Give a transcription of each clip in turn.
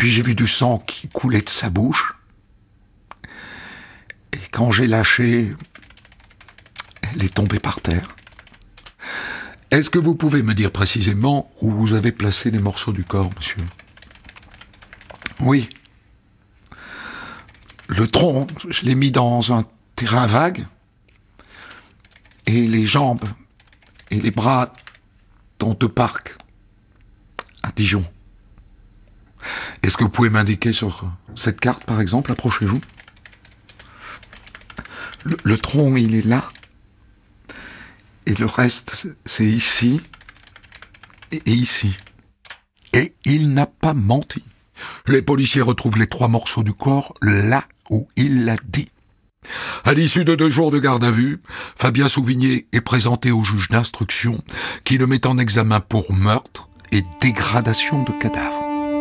puis j'ai vu du sang qui coulait de sa bouche. Et quand j'ai lâché, elle est tombée par terre. Est-ce que vous pouvez me dire précisément où vous avez placé les morceaux du corps, monsieur ? Oui. Le tronc, je l'ai mis dans un terrain vague. Et les jambes et les bras dans 2 parcs à Dijon. Est-ce que vous pouvez m'indiquer sur cette carte, par exemple ? Approchez-vous. Le tronc, il est là. Et le reste, c'est ici et ici. Et il n'a pas menti. Les policiers retrouvent les 3 morceaux du corps là où il l'a dit. À l'issue de 2 jours de garde à vue, Fabien Souvigné est présenté au juge d'instruction qui le met en examen pour meurtre et dégradation de cadavre.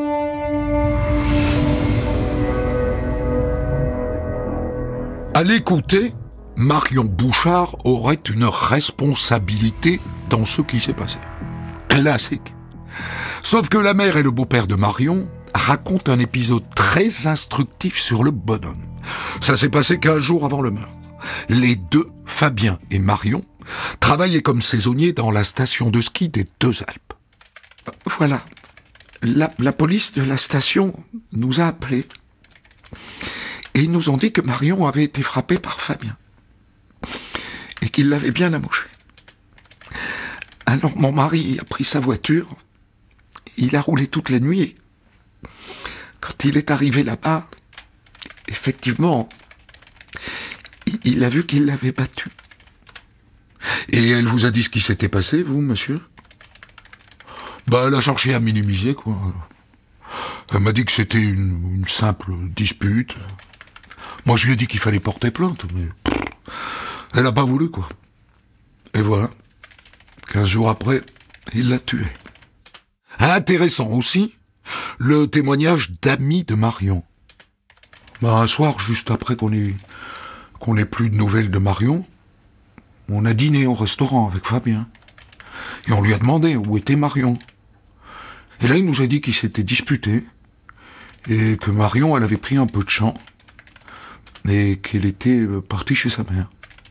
À l'écouter, Marion Bouchard aurait une responsabilité dans ce qui s'est passé. Classique. Sauf que la mère et le beau-père de Marion racontent un épisode très instructif sur le bonhomme. Ça s'est passé 15 jours avant le meurtre. Les 2, Fabien et Marion, travaillaient comme saisonniers dans la station de ski des 2 Alpes. Voilà. La police de la station nous a appelés. Et ils nous ont dit que Marion avait été frappée par Fabien. Et qu'il l'avait bien amoché. Alors mon mari a pris sa voiture. Il a roulé toute la nuit. Et quand il est arrivé là-bas, effectivement, il a vu qu'il l'avait battue. Et elle vous a dit ce qui s'était passé, vous, monsieur ? Elle a cherché à minimiser, quoi. Elle m'a dit que c'était une simple dispute. Moi, je lui ai dit qu'il fallait porter plainte, mais elle n'a pas voulu, quoi. Et voilà. 15 jours après, il l'a tuée. Intéressant aussi, le témoignage d'amis de Marion. Un soir, juste après qu'on ait plus de nouvelles de Marion, on a dîné au restaurant avec Fabien. Et on lui a demandé où était Marion. Et là, il nous a dit qu'il s'était disputé et que Marion, elle avait pris un peu de champ et qu'elle était partie chez sa mère.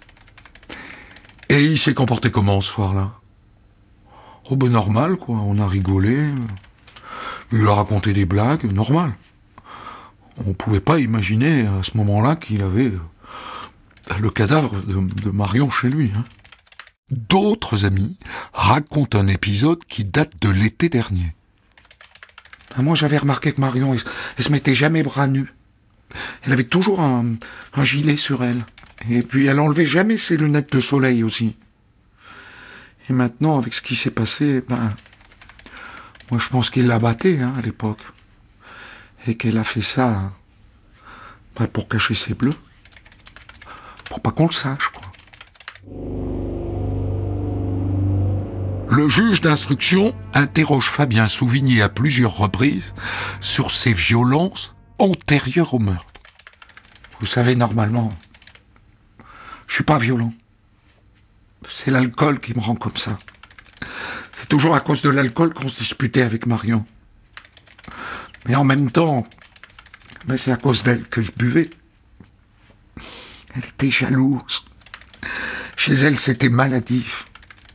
Et il s'est comporté comment ce soir-là ? Normal, quoi. On a rigolé. Il a raconté des blagues, normal. On pouvait pas imaginer à ce moment-là qu'il avait le cadavre de Marion chez lui. D'autres amis racontent un épisode qui date de l'été dernier. Moi, j'avais remarqué que Marion, elle se mettait jamais bras nus. Elle avait toujours un gilet sur elle. Et puis, elle enlevait jamais ses lunettes de soleil aussi. Et maintenant, avec ce qui s'est passé, moi, je pense qu'il l'a battée, à l'époque. Et qu'elle a fait ça, pour cacher ses bleus. Pour pas qu'on le sache, quoi. Le juge d'instruction interroge Fabien Souvigné à plusieurs reprises sur ses violences antérieures au meurtre. Vous savez, normalement, je suis pas violent. C'est l'alcool qui me rend comme ça. C'est toujours à cause de l'alcool qu'on se disputait avec Marion. Mais en même temps, c'est à cause d'elle que je buvais. Elle était jalouse. Chez elle, c'était maladif.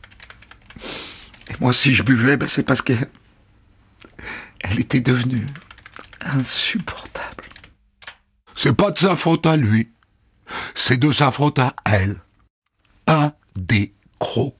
Et moi, si je buvais, c'est parce qu'elle était devenue insupportable. C'est pas de sa faute à lui. C'est de sa faute à elle. Un des crocs.